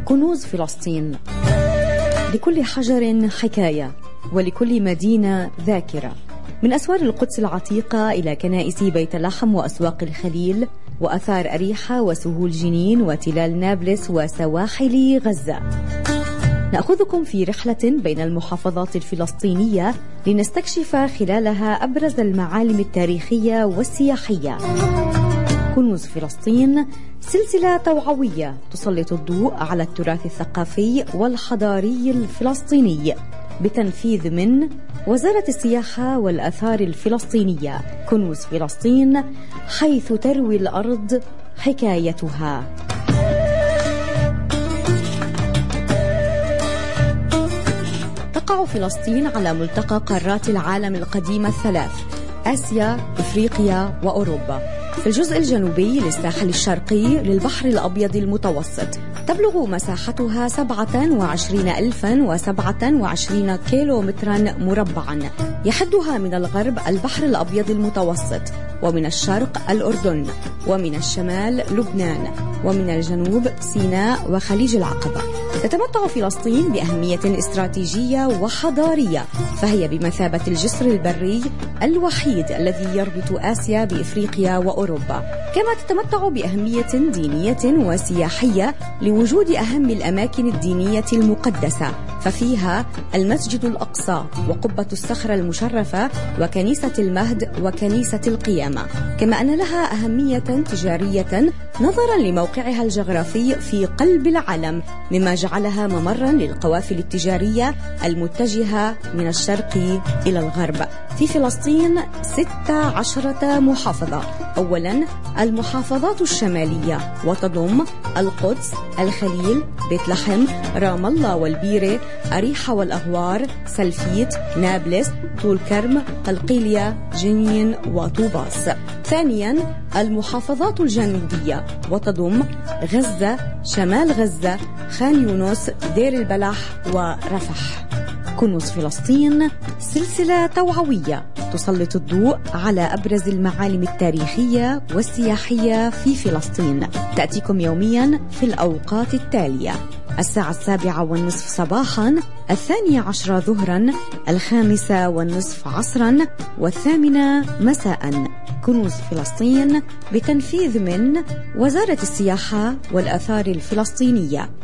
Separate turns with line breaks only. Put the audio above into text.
كنوز فلسطين. لكل حجر حكاية، ولكل مدينة ذاكرة. من أسوار القدس العتيقة إلى كنائس بيت لحم وأسواق الخليل وأثار أريحة وسهول جنين وتلال نابلس وسواحل غزة. نأخذكم في رحلة بين المحافظات الفلسطينية لنستكشف خلالها أبرز المعالم التاريخية والسياحية. كنوز فلسطين سلسلة توعوية تسلط الضوء على التراث الثقافي والحضاري الفلسطيني بتنفيذ من وزارة السياحة والآثار الفلسطينية. كنوز فلسطين، حيث تروي الأرض حكايتها. تقع فلسطين على ملتقى قارات العالم القديمة الثلاث: آسيا، إفريقيا وأوروبا، في الجزء الجنوبي للساحل الشرقي للبحر الأبيض المتوسط. تبلغ مساحتها 27,027 كيلومترا مربعا. يحدها من الغرب البحر الأبيض المتوسط، ومن الشرق الأردن، ومن الشمال لبنان، ومن الجنوب سيناء وخليج العقبة. تتمتع فلسطين بأهمية استراتيجية وحضارية، فهي بمثابة الجسر البري الوحيد الذي يربط آسيا بإفريقيا وأوروبا. كما تتمتع بأهمية دينية وسياحية لوجود أهم الأماكن الدينية المقدسة، ففيها المسجد الأقصى وقبة الصخرة المشرفة وكنيسة المهد وكنيسة القيامة. كما أن لها أهمية تجارية نظرا لموقعها الجغرافي في قلب العالم، مما جعلها ممرا للقوافل التجارية المتجهة من الشرق إلى الغرب. في فلسطين 16 محافظة. أولا المحافظات الشمالية، وتضم القدس، الخليل، بيت لحم، رام الله والبيرة، أريحة والأغوار، سلفيت، نابلس، طول كرم، قلقيلية، جنين وطوباس. ثانيا المحافظات الجنوبية، وتضم غزة، شمال غزة، خان يونس، دير البلح ورفح. كنوز فلسطين سلسلة توعوية تسلط الضوء على أبرز المعالم التاريخية والسياحية في فلسطين. تأتيكم يوميا في الأوقات التالية: 7:30 صباحا، 12 ظهرا، 5:30 عصرا، 8 مساء. كنوز فلسطين بتنفيذ من وزارة السياحة والآثار الفلسطينية.